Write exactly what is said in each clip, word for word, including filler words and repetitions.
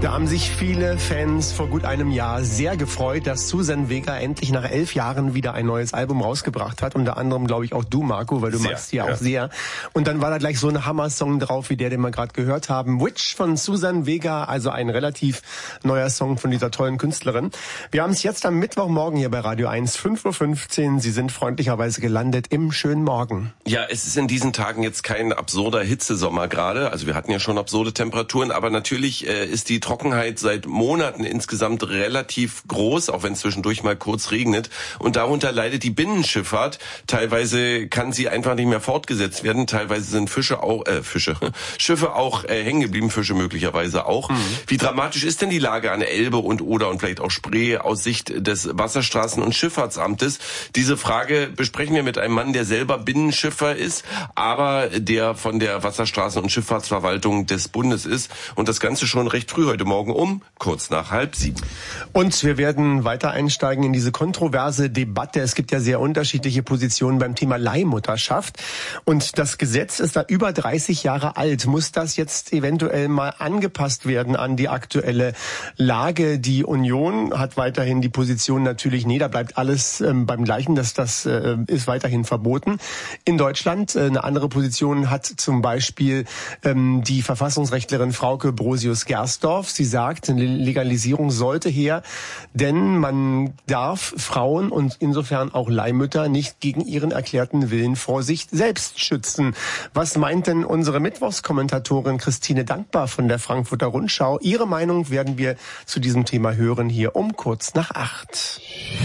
Da haben sich viele Fans vor gut einem Jahr sehr gefreut, dass Suzanne Vega endlich nach elf Jahren wieder ein neues Album rausgebracht hat. Unter anderem, glaube ich, auch du, Marco, weil du sehr, magst sie ja auch sehr. Und dann war da gleich so ein Hammer-Song drauf, wie der, den wir gerade gehört haben. Witch von Suzanne Vega, also ein relativ neuer Song von dieser tollen Künstlerin. Wir haben es jetzt am Mittwochmorgen hier bei Radio eins, fünf Uhr fünfzehn. Sie sind freundlicherweise gelandet im schönen Morgen. Ja, es ist in diesen Tagen jetzt kein absurder Hitzesommer gerade. Also wir hatten ja schon absurde Temperaturen, aber natürlich äh, ist die Trockenheit seit Monaten insgesamt relativ groß, auch wenn es zwischendurch mal kurz regnet. Und darunter leidet die Binnenschifffahrt. Teilweise kann sie einfach nicht mehr fortgesetzt werden. Teilweise sind Fische auch, äh, Fische, Schiffe auch äh, hängen geblieben, Fische möglicherweise auch. Mhm. Wie dramatisch ist denn die Lage an Elbe und Oder und vielleicht auch Spree aus Sicht des Wasserstraßen- und Schifffahrtsamtes? Diese Frage besprechen wir mit einem Mann, der selber Binnenschiffer ist, aber der von der Wasserstraßen- und Schifffahrtsverwaltung des Bundes ist. Und das Ganze schon recht früh heute Morgen um kurz nach halb sieben. Und wir werden weiter einsteigen in diese kontroverse Debatte. Es gibt ja sehr unterschiedliche Positionen beim Thema Leihmutterschaft. Und das Gesetz ist da über dreißig Jahre alt. Muss das jetzt eventuell mal angepasst werden an die aktuelle Lage? Die Union hat weiterhin die Position natürlich, nee, da bleibt alles ähm, beim Gleichen. Das, das äh, ist weiterhin verboten. In Deutschland äh, eine andere Position hat zum Beispiel ähm, die Verfassungsrechtlerin Frauke Brosius-Gersdorf. Sie sagt, eine Legalisierung sollte her, denn man darf Frauen und insofern auch Leihmütter nicht gegen ihren erklärten Willen vor sich selbst schützen. Was meint denn unsere Mittwochskommentatorin Christine Dankbar von der Frankfurter Rundschau? Ihre Meinung werden wir zu diesem Thema hören hier um kurz nach acht.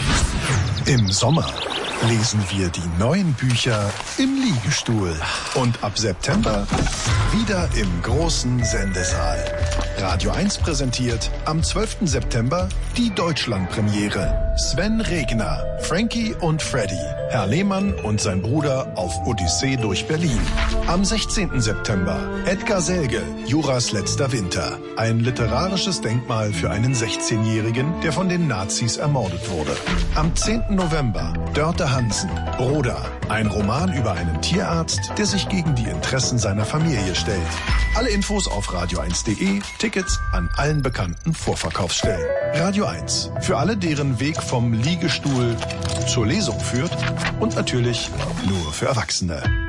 Im Sommer lesen wir die neuen Bücher im Liegestuhl. Und ab September wieder im großen Sendesaal. Radio eins präsentiert am zwölften September die Deutschlandpremiere. Sven Regner, Frankie und Freddy, Herr Lehmann und sein Bruder auf Odyssee durch Berlin. Am sechzehnten September Edgar Selge, Juras letzter Winter. Ein literarisches Denkmal für einen sechzehnjährigen, der von den Nazis ermordet wurde. Am zehnten November Dörte Hansen, Broda. Ein Roman über einen Tierarzt, der sich gegen die Interessen seiner Familie stellt. Alle Infos auf radio eins punkt de, Tickets an allen bekannten Vorverkaufsstellen. Radio eins, für alle, deren Weg vom Liegestuhl zur Lesung führt und natürlich nur für Erwachsene.